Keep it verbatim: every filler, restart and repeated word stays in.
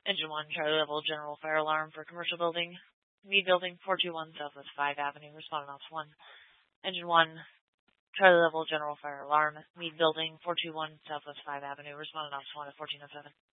Engine one, Charlie Level, general fire alarm for commercial building. Mead Building, four two one Southwest five Avenue, responding ops one. Engine one, Charlie Level, general fire alarm. Mead Building, four two one Southwest five Avenue, responding ops one at fourteen oh seven.